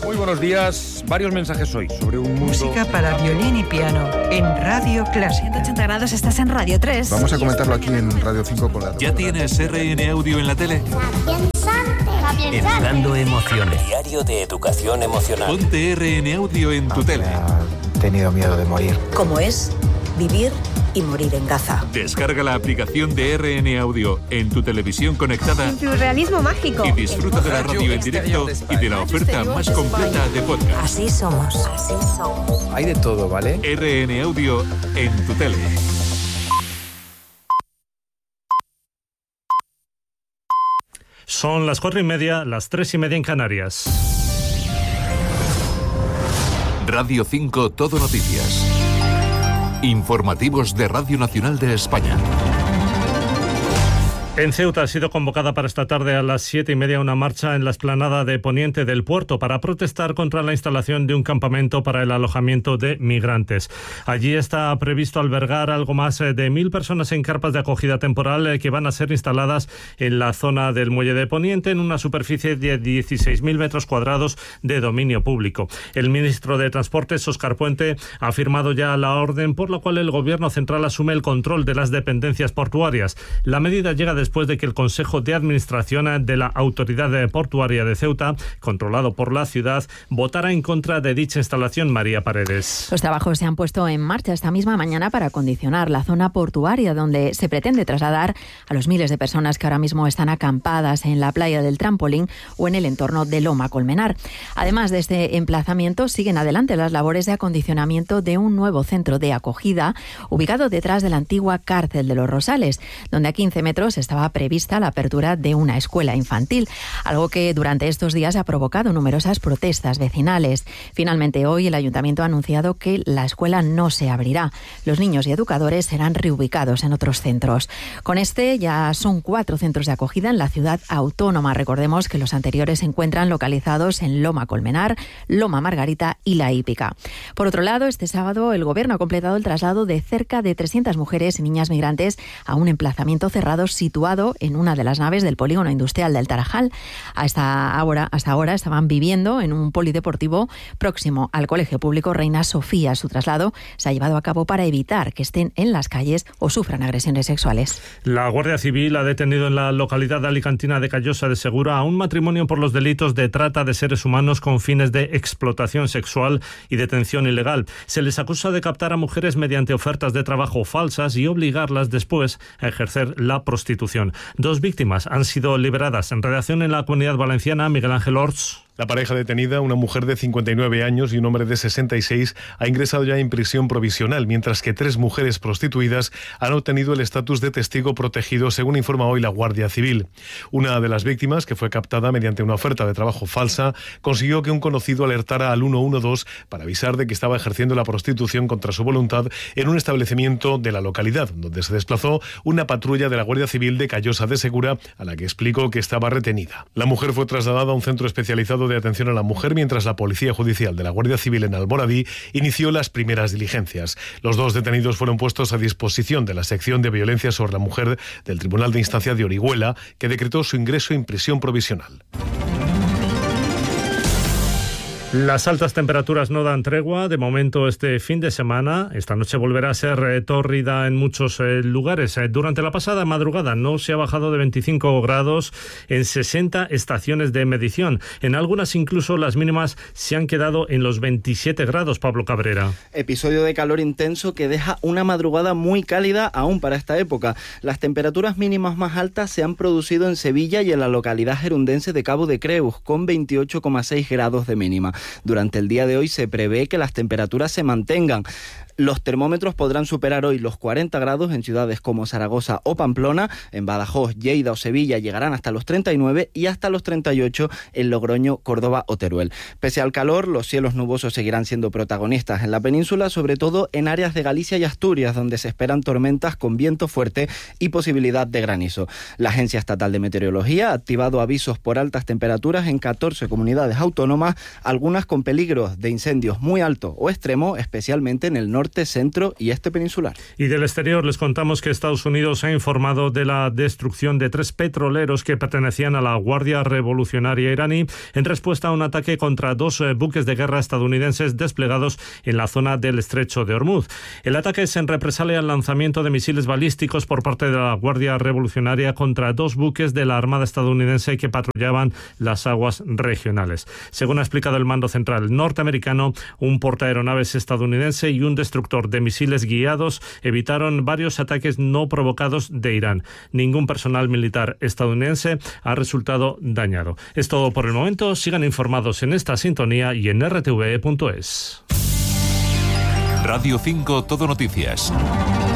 Muy buenos días. Varios mensajes hoy sobre un mundo... Música para violín y piano en Radio Clásica. 180 grados, estás en Radio 3. Vamos a comentarlo aquí en Radio 5 con la... ¿Ya tienes RN Audio en la tele? Educando emociones. Diario de educación emocional. Ponte RN Audio en tu tele. He tenido miedo de morir. Como es vivir y morir en Gaza. Descarga la aplicación de RN Audio en tu televisión conectada. Surrealismo mágico. Y disfruta de la radio en directo y de la oferta más completa de podcast. Así somos. Hay de todo, ¿vale? RN Audio en tu tele. Son las 4:30, las 3:30 en Canarias. Radio 5 Todo Noticias. Informativos de Radio Nacional de España. En Ceuta ha sido convocada para esta tarde a las 7:30 una marcha en la explanada de Poniente del puerto para protestar contra la instalación de un campamento para el alojamiento de migrantes. Allí está previsto albergar algo más de 1.000 personas en carpas de acogida temporal que van a ser instaladas en la zona del muelle de Poniente en una superficie de 16.000 metros cuadrados de dominio público. El ministro de Transportes, Óscar Puente, ha firmado ya la orden por la cual el Gobierno central asume el control de las dependencias portuarias. La medida llega después de que el Consejo de Administración de la Autoridad Portuaria de Ceuta, controlado por la ciudad, votara en contra de dicha instalación. María Paredes. Los trabajos se han puesto en marcha esta misma mañana para acondicionar la zona portuaria donde se pretende trasladar a los miles de personas que ahora mismo están acampadas en la playa del Trampolín o en el entorno de Loma Colmenar. Además de este emplazamiento, siguen adelante las labores de acondicionamiento de un nuevo centro de acogida ubicado detrás de la antigua cárcel de los Rosales, donde a 15 metros estaba prevista la apertura de una escuela infantil, algo que durante estos días ha provocado numerosas protestas vecinales. Finalmente, hoy el Ayuntamiento ha anunciado que la escuela no se abrirá. Los niños y educadores serán reubicados en otros centros. Con este ya son 4 centros de acogida en la ciudad autónoma. Recordemos que los anteriores se encuentran localizados en Loma Colmenar, Loma Margarita y La Hípica. Por otro lado, este sábado el Gobierno ha completado el traslado de cerca de 300 mujeres y niñas migrantes a un emplazamiento cerrado situado en una de las naves del polígono industrial del Tarajal. Hasta ahora estaban viviendo en un polideportivo próximo al Colegio Público Reina Sofía. Su traslado se ha llevado a cabo para evitar que estén en las calles o sufran agresiones sexuales. La Guardia Civil ha detenido en la localidad alicantina de Callosa de Segura a un matrimonio por los delitos de trata de seres humanos con fines de explotación sexual y detención ilegal. Se les acusa de captar a mujeres mediante ofertas de trabajo falsas y obligarlas después a ejercer la prostitución. 2 víctimas han sido liberadas. En redacción en la Comunidad Valenciana, Miguel Ángel Orts. La pareja detenida, una mujer de 59 años y un hombre de 66, ha ingresado ya en prisión provisional, mientras que 3 mujeres prostituidas han obtenido el estatus de testigo protegido, según informa hoy la Guardia Civil. Una de las víctimas, que fue captada mediante una oferta de trabajo falsa, consiguió que un conocido alertara al 112 para avisar de que estaba ejerciendo la prostitución contra su voluntad en un establecimiento de la localidad, donde se desplazó una patrulla de la Guardia Civil de Callosa de Segura, a la que explicó que estaba retenida. La mujer fue trasladada a un centro especializado de atención a la mujer, mientras la Policía Judicial de la Guardia Civil en Almoradí inició las primeras diligencias. Los 2 detenidos fueron puestos a disposición de la sección de violencia sobre la mujer del Tribunal de Instancia de Orihuela, que decretó su ingreso en prisión provisional. Las altas temperaturas no dan tregua. De momento, este fin de semana, esta noche volverá a ser tórrida en muchos lugares. Durante la pasada madrugada no se ha bajado de 25 grados en 60 estaciones de medición. En algunas incluso las mínimas se han quedado en los 27 grados, Pablo Cabrera. Episodio de calor intenso que deja una madrugada muy cálida aún para esta época. Las temperaturas mínimas más altas se han producido en Sevilla y en la localidad gerundense de Cabo de Creus, con 28,6 grados de mínima. Durante el día de hoy se prevé que las temperaturas se mantengan. Los termómetros podrán superar hoy los 40 grados en ciudades como Zaragoza o Pamplona. En Badajoz, Lleida o Sevilla llegarán hasta los 39 y hasta los 38 en Logroño, Córdoba o Teruel. Pese al calor, los cielos nubosos seguirán siendo protagonistas en la península, sobre todo en áreas de Galicia y Asturias, donde se esperan tormentas con viento fuerte y posibilidad de granizo. La Agencia Estatal de Meteorología ha activado avisos por altas temperaturas en 14 comunidades autónomas, algunas con peligros de incendios muy alto o extremo, especialmente en el norte norte, centro y este peninsular. Y del exterior les contamos que Estados Unidos ha informado de la destrucción de 3 petroleros que pertenecían a la Guardia Revolucionaria iraní en respuesta a un ataque contra 2 buques de guerra estadounidenses desplegados en la zona del Estrecho de Hormuz. El ataque es en represalia al lanzamiento de misiles balísticos por parte de la Guardia Revolucionaria contra 2 buques de la Armada estadounidense que patrullaban las aguas regionales. Según ha explicado el mando central norteamericano, un portaaeronaves estadounidense y un destructor de misiles guiados evitaron varios ataques no provocados de Irán. Ningún personal militar estadounidense ha resultado dañado. Es todo por el momento. Sigan informados en esta sintonía y en rtve.es. Radio 5 Todo Noticias.